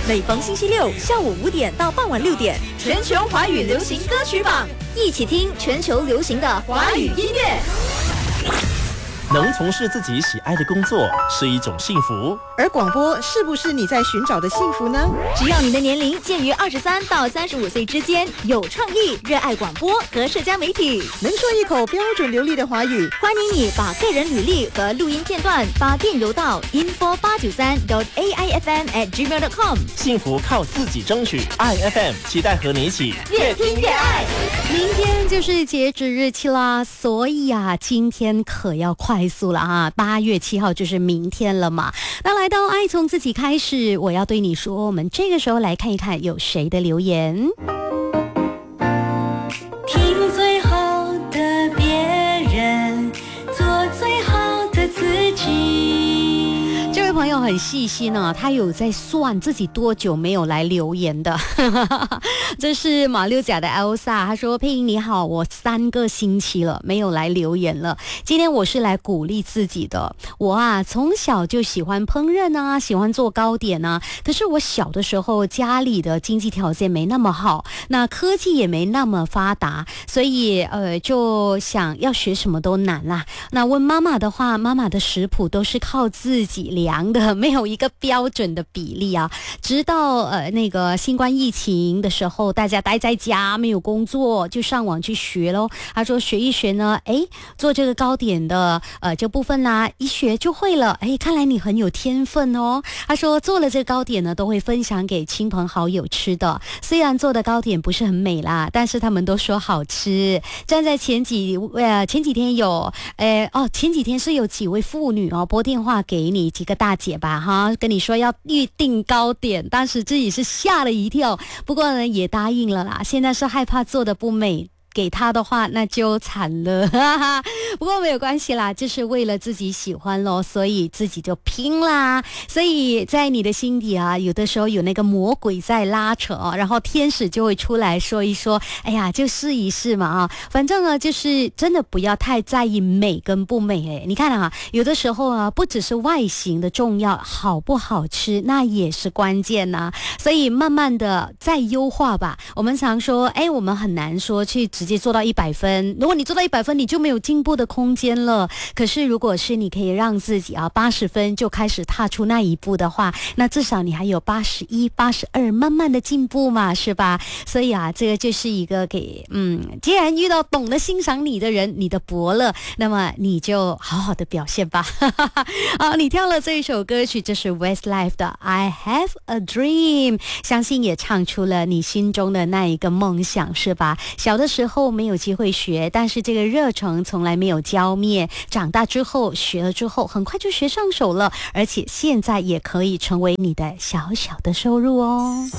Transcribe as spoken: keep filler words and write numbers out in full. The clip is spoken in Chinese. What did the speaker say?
每逢星期六下午五点到傍晚六点，全球华语流行歌曲榜，一起听全球流行的华语音乐。 能从事自己喜爱的工作是一种幸福， 而广播是不是你在寻找的幸福呢？ 只要你的年龄介于二十三到三十五岁之间，有创意，热爱广播和社交媒体， 能说一口标准流利的华语， 欢迎你把个人履历和录音片段发电邮到 info 八九三 dot a i f m at gmail dot com。 幸福靠自己争取。 I F M 期待和你一起越听越爱。 明天就是截止日期啦，所以啊，今天可要快速了啊！八月七号就是明天了嘛。那来到爱从自己开始，我要对你说，我们这个时候来看一看有谁的留言。 听最好的别人，做最好的自己。 这位朋友很细心啊，他有在算自己多久没有来留言的。这是马六甲的 Elsa， 他说：“佩莹你好，我三个星期了没有来留言了。今天我是来鼓励自己的。我啊，从小就喜欢烹饪啊，喜欢做糕点啊。可是我小的时候家里的经济条件没那么好，那科技也没那么发达，所以呃，就想要学什么都难啦。那问妈妈的话，妈妈的食谱都是靠自己量的，没有一个标准的比例啊。直到呃那个新冠疫情的时候，大家待在家没有工作，就上网去学咯。他说学一学呢，诶，做这个糕点的呃这部分啦、啊，一学就会了。诶，看来你很有天分哦。他说做了这个糕点呢，都会分享给亲朋好友吃的。虽然做的糕点不是很美啦，但是他们都说好吃。站在前几呃前几天有呃哦前几天是有几位妇女哦拨电话给你几个大姐吧哈，跟你说要预订糕点，当时自己是吓了一跳，不过呢也答应了啦。现在是害怕做的不美，给他的话那就惨了，哈哈。不过没有关系啦，就是为了自己喜欢咯，所以自己就拼啦。所以在你的心底啊，有的时候有那个魔鬼在拉扯，然后天使就会出来说一说，哎呀，就试一试嘛啊。反正呢，就是真的不要太在意美跟不美。哎，你看啊，有的时候啊，不只是外形的重要，好不好吃那也是关键呐。所以慢慢的再优化吧。我们常说，哎，我们很难说去直接做到一百分。如果你做到一百分，你就没有进步的空间了。可是如果是你可以让自己啊八十分就开始踏出那一步的话，那至少你还有八十一、八十二，慢慢的进步嘛，是吧？所以啊，这个就是一个给嗯，既然遇到懂得欣赏你的人，你的伯乐，那么你就好好的表现吧。好，你挑了这一首歌曲，这是 Westlife 的 I Have a Dream， 相信也唱出了你心中的那一个梦想，是吧？小的时候没有机会学，但是这个热诚从来没有浇灭，长大之后学了之后很快就学上手了，而且现在也可以成为你的小小的收入哦。